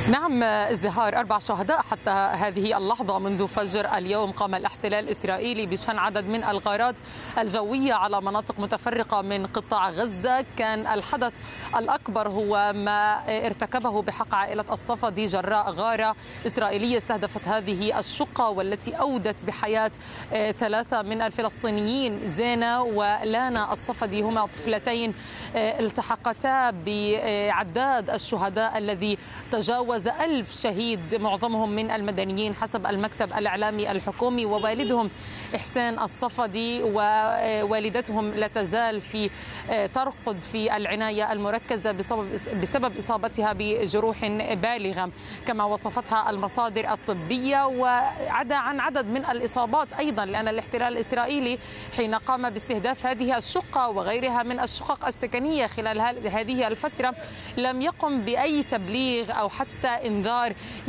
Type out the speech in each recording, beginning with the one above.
نعم، ازدهار 4 شهداء حتى هذه اللحظة. منذ فجر اليوم قام الاحتلال الإسرائيلي بشن عدد من الغارات الجوية على مناطق متفرقة من قطاع غزة. كان الحدث الأكبر هو ما ارتكبه بحق عائلة الصفدي جراء غارة إسرائيلية استهدفت هذه الشقة والتي أودت بحياة 3 من الفلسطينيين. زينة ولانا الصفدي هما طفلتين التحقتا بعداد الشهداء الذي تجاوز 1000 شهيد، معظمهم من المدنيين حسب المكتب الإعلامي الحكومي. ووالدهم إحسان الصفدي ووالدتهم لا تزال ترقد في العناية المركزة بسبب إصابتها بجروح بالغة كما وصفتها المصادر الطبية، وعدا عن عدد من الإصابات أيضا، لأن الاحتلال الإسرائيلي حين قام باستهداف هذه الشقة وغيرها من الشقق السكنية خلال هذه الفترة لم يقم بأي تبليغ أو حتى إنذار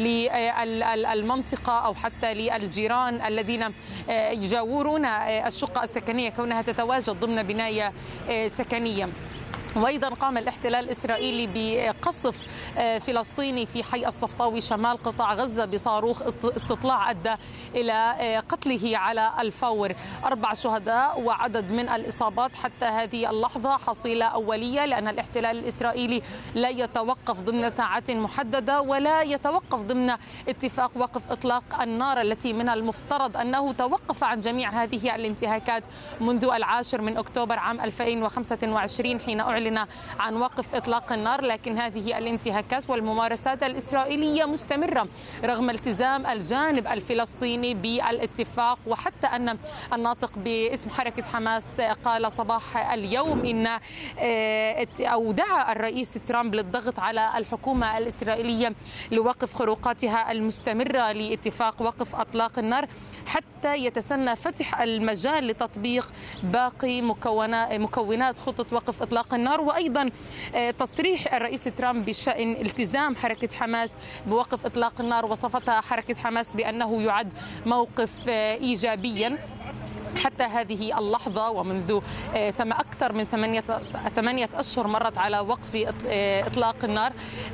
للمنطقة أو حتى للجيران الذين يجاورون الشقة السكنية كونها تتواجد ضمن بناية سكنية. وأيضا قام الاحتلال الإسرائيلي بقصف فلسطيني في حي الصفطاوي شمال قطاع غزة بصاروخ استطلاع أدى إلى قتله على الفور. 4 شهداء وعدد من الإصابات حتى هذه اللحظة، حصيلة أولية، لأن الاحتلال الإسرائيلي لا يتوقف ضمن ساعات محددة ولا يتوقف ضمن اتفاق وقف إطلاق النار التي من المفترض أنه توقف عن جميع هذه الانتهاكات منذ 10 من أكتوبر عام 2025 حين أعلن عن وقف إطلاق النار. لكن هذه الانتهاكات والممارسات الإسرائيلية مستمرة رغم التزام الجانب الفلسطيني بالاتفاق. وحتى أن الناطق باسم حركة حماس قال صباح اليوم إن أو دعا الرئيس ترامب للضغط على الحكومة الإسرائيلية لوقف خروقاتها المستمرة لاتفاق وقف إطلاق النار حتى يتسنى فتح المجال لتطبيق باقي مكونات خطة وقف إطلاق النار. وأيضا تصريح الرئيس ترامب بشأن التزام حركة حماس بوقف إطلاق النار، وصفتها حركة حماس بأنه يعد موقف إيجابيا حتى هذه اللحظة. ومنذ أكثر من 8 أشهر مرت على وقف إطلاق النار،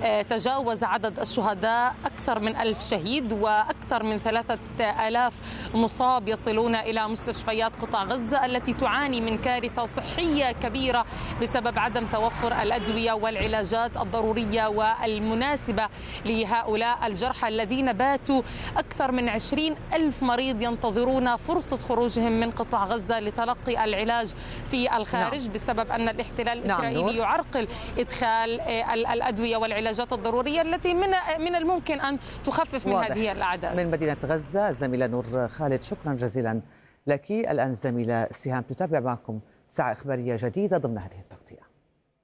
تجاوز عدد الشهداء أكثر من 1000 شهيد وأكثر من 3000 مصاب يصلون إلى مستشفيات قطاع غزة التي تعاني من كارثة صحية كبيرة بسبب عدم توفر الأدوية والعلاجات الضرورية والمناسبة لهؤلاء الجرحى الذين باتوا أكثر من 20,000 مريض ينتظرون فرصة خروجهم من قطاع غزة لتلقي العلاج في الخارج بسبب أن الاحتلال الإسرائيلي يعرقل إدخال الأدوية والعلاجات الضرورية التي من الممكن أن تخفف من هذه الأعداد. من مدينة غزة الزميلة نور خالد، شكرا جزيلا لك. الآن الزميلة سهام تتابع معكم ساعة إخبارية جديدة ضمن هذه التغطية.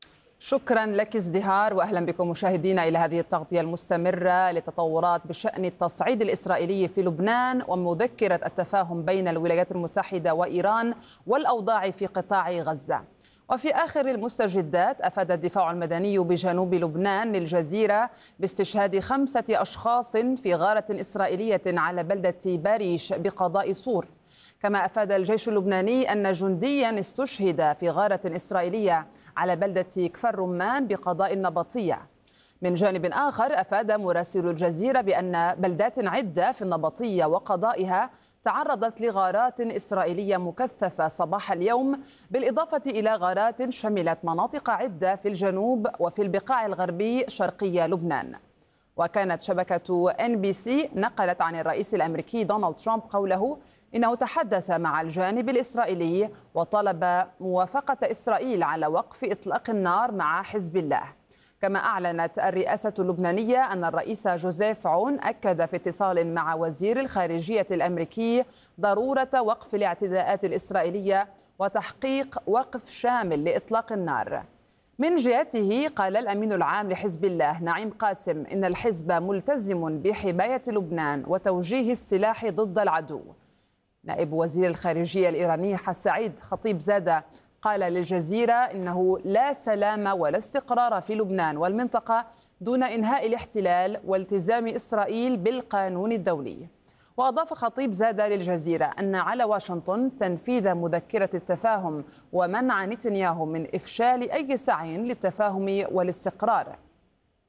شكرا لك ازدهار، وأهلا بكم مشاهدينا إلى هذه التغطية المستمرة لتطورات بشأن التصعيد الإسرائيلي في لبنان ومذكرة التفاهم بين الولايات المتحدة وإيران والأوضاع في قطاع غزة. وفي آخر المستجدات أفاد الدفاع المدني بجنوب لبنان للجزيرة باستشهاد 5 أشخاص في غارة إسرائيلية على بلدة باريش بقضاء صور. كما أفاد الجيش اللبناني أن جنديا استشهد في غارة إسرائيلية على بلدة كفر رمان بقضاء النبطية. من جانب آخر أفاد مراسل الجزيرة بأن بلدات عدة في النبطية وقضائها تعرضت لغارات إسرائيلية مكثفة صباح اليوم، بالإضافة إلى غارات شملت مناطق عدة في الجنوب وفي البقاع الغربي شرقي لبنان. وكانت شبكة NBC نقلت عن الرئيس الأمريكي دونالد ترامب قوله إنه تحدث مع الجانب الإسرائيلي وطلب موافقة إسرائيل على وقف إطلاق النار مع حزب الله. كما أعلنت الرئاسة اللبنانية أن الرئيس جوزيف عون أكد في اتصال مع وزير الخارجية الأمريكي ضرورة وقف الاعتداءات الإسرائيلية وتحقيق وقف شامل لإطلاق النار. من جهته قال الأمين العام لحزب الله نعيم قاسم إن الحزب ملتزم بحماية لبنان وتوجيه السلاح ضد العدو. نائب وزير الخارجية الإيراني حسعيد خطيب زادة قال للجزيرة إنه لا سلام ولا استقرار في لبنان والمنطقة دون إنهاء الاحتلال والتزام إسرائيل بالقانون الدولي. وأضاف خطيب زادة للجزيرة أن على واشنطن تنفيذ مذكرة التفاهم ومنع نتنياهو من إفشال أي سعي للتفاهم والاستقرار.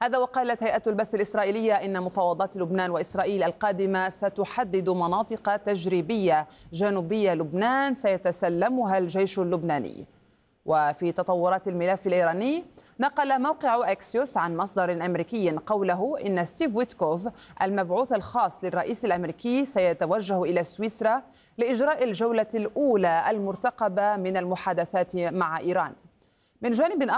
هذا وقالت هيئة البث الإسرائيلية إن مفاوضات لبنان وإسرائيل القادمة ستحدد مناطق تجريبية جنوبية لبنان سيتسلمها الجيش اللبناني. وفي تطورات الملف الإيراني، نقل موقع أكسيوس عن مصدر أمريكي قوله إن ستيف ويتكوف المبعوث الخاص للرئيس الأمريكي سيتوجه إلى سويسرا لإجراء الجولة الأولى المرتقبة من المحادثات مع إيران. من جانب